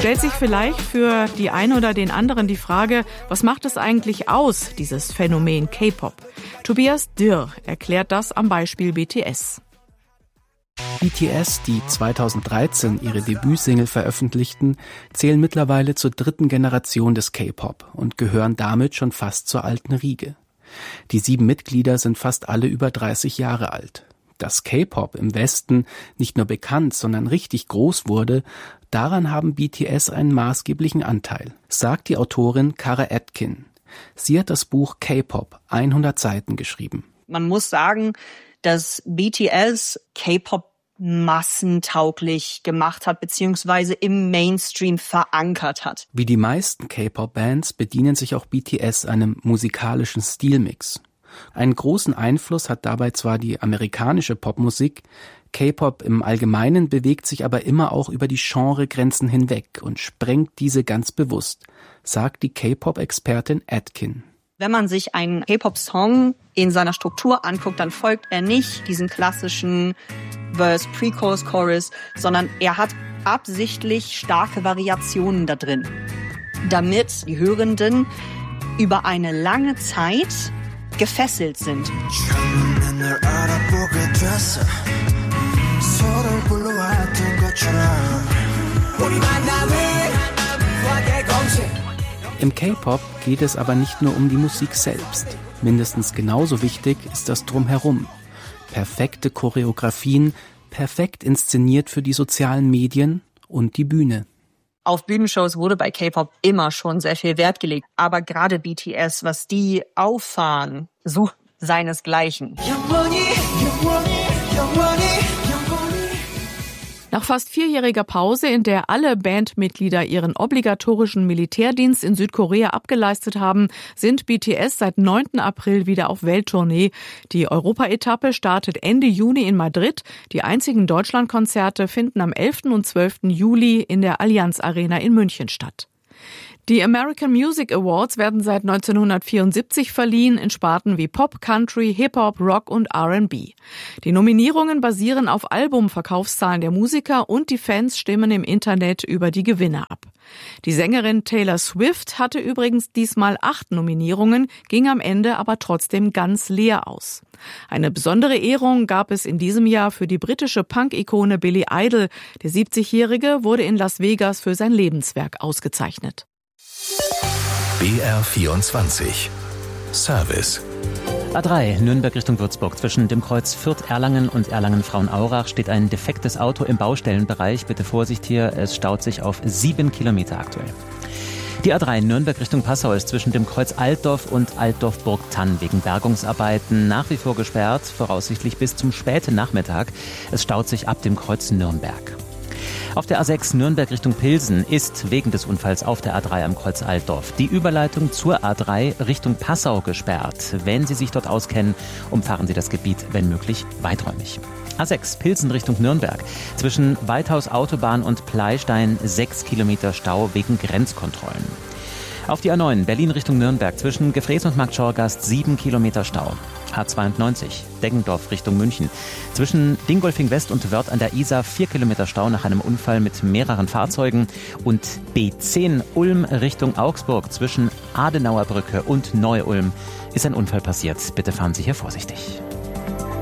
stellt sich vielleicht für die eine oder den anderen die Frage, was macht es eigentlich aus, dieses Phänomen K-Pop? Tobias Dürr erklärt das am Beispiel BTS. BTS, die 2013 ihre Debütsingle veröffentlichten, zählen mittlerweile zur dritten Generation des K-Pop und gehören damit schon fast zur alten Riege. Die 7 Mitglieder sind fast alle über 30 Jahre alt. Dass K-Pop im Westen nicht nur bekannt, sondern richtig groß wurde, daran haben BTS einen maßgeblichen Anteil, sagt die Autorin Kara Atkin. Sie hat das Buch K-Pop, 100 Seiten geschrieben. Man muss sagen, dass BTS K-Pop massentauglich gemacht hat, beziehungsweise im Mainstream verankert hat. Wie die meisten K-Pop-Bands bedienen sich auch BTS einem musikalischen Stilmix. Einen großen Einfluss hat dabei zwar die amerikanische Popmusik, K-Pop im Allgemeinen bewegt sich aber immer auch über die Genregrenzen hinweg und sprengt diese ganz bewusst, sagt die K-Pop-Expertin Atkin. Wenn man sich einen K-Pop-Song in seiner Struktur anguckt, dann folgt er nicht diesen klassischen Verse, Pre-Chorus, Chorus, sondern er hat absichtlich starke Variationen da drin, damit die Hörenden über eine lange Zeit gefesselt sind. Im K-Pop geht es aber nicht nur um die Musik selbst. Mindestens genauso wichtig ist das Drumherum. Perfekte Choreografien, perfekt inszeniert für die sozialen Medien und die Bühne. Auf Bühnenshows wurde bei K-Pop immer schon sehr viel Wert gelegt. Aber gerade BTS, was die auffahren, sucht seinesgleichen. Nach fast 4-jähriger Pause, in der alle Bandmitglieder ihren obligatorischen Militärdienst in Südkorea abgeleistet haben, sind BTS seit 9. April wieder auf Welttournee. Die Europa-Etappe startet Ende Juni in Madrid. Die einzigen Deutschlandkonzerte finden am 11. und 12. Juli in der Allianz Arena in München statt. Die American Music Awards werden seit 1974 verliehen in Sparten wie Pop, Country, Hip-Hop, Rock und R&B. Die Nominierungen basieren auf Albumverkaufszahlen der Musiker und die Fans stimmen im Internet über die Gewinner ab. Die Sängerin Taylor Swift hatte übrigens diesmal 8 Nominierungen, ging am Ende aber trotzdem ganz leer aus. Eine besondere Ehrung gab es in diesem Jahr für die britische Punk-Ikone Billy Idol. Der 70-Jährige wurde in Las Vegas für sein Lebenswerk ausgezeichnet. BR24 Service. A3, Nürnberg Richtung Würzburg. Zwischen dem Kreuz Fürth-Erlangen und Erlangen-Frauenaurach steht ein defektes Auto im Baustellenbereich. Bitte Vorsicht hier, es staut sich auf 7 Kilometer aktuell. Die A3 Nürnberg Richtung Passau ist zwischen dem Kreuz Altdorf und Altdorf-Burgtann wegen Bergungsarbeiten nach wie vor gesperrt, voraussichtlich bis zum späten Nachmittag. Es staut sich ab dem Kreuz Nürnberg. Auf der A6 Nürnberg Richtung Pilsen ist wegen des Unfalls auf der A3 am Kreuz Altdorf die Überleitung zur A3 Richtung Passau gesperrt. Wenn Sie sich dort auskennen, umfahren Sie das Gebiet, wenn möglich, weiträumig. A6 Pilsen Richtung Nürnberg. Zwischen Weithaus Autobahn und Pleistein 6 Kilometer Stau wegen Grenzkontrollen. Auf die A9 Berlin Richtung Nürnberg zwischen Gefrees und Markt Schorgast 7 Kilometer Stau. A92 Deggendorf Richtung München. Zwischen Dingolfing West und Wörth an der Isar 4 Kilometer Stau nach einem Unfall mit mehreren Fahrzeugen. Und B10 Ulm Richtung Augsburg zwischen Adenauer Brücke und Neu-Ulm ist ein Unfall passiert. Bitte fahren Sie hier vorsichtig.